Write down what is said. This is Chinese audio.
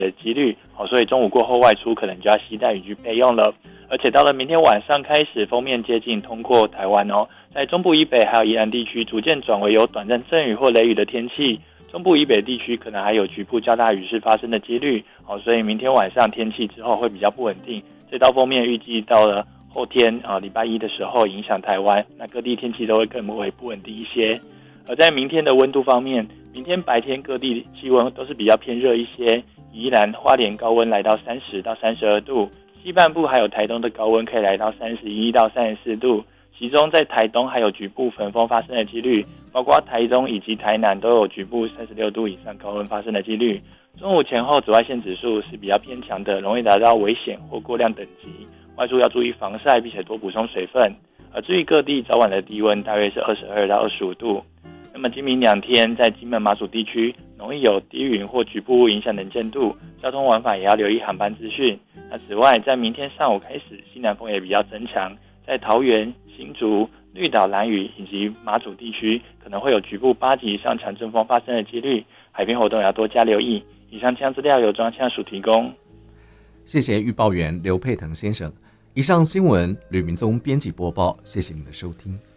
的几率，所以中午过后外出可能就要携带雨具备用了。而且到了明天晚上开始，锋面接近通过台湾在中部以北还有宜兰地区逐渐转为有短暂阵雨或雷雨的天气，中部以北地区可能还有局部较大雨势发生的几率，所以明天晚上天气之后会比较不稳定。这道锋面预计到了后天礼拜一的时候影响台湾，那各地天气都会更为不稳定一些。而在明天的温度方面，明天白天各地气温都是比较偏热一些，宜兰、花莲高温来到30到32度，西半部还有台东的高温可以来到31到34度，其中在台东还有局部焚风发生的几率，包括台中以及台南都有局部36度以上高温发生的几率。中午前后紫外线指数是比较偏强的，容易达到危险或过量等级，外出要注意防晒，并且多补充水分。而至于各地早晚的低温大约是22到25度。那么今明2天在金门马祖地区容易有低云或局部影响能见度，交通往返也要留意航班资讯。那此外，在明天上午开始，西南风也比较增强，在桃园、新竹、绿岛、兰屿以及马祖地区可能会有局部8级以上强阵风发生的几率，海边活动也要多加留意。以上气象资料由中央气象署提供。 谢谢预报员刘佩腾先生。以上新闻吕明宗编辑播报，谢谢您的收听。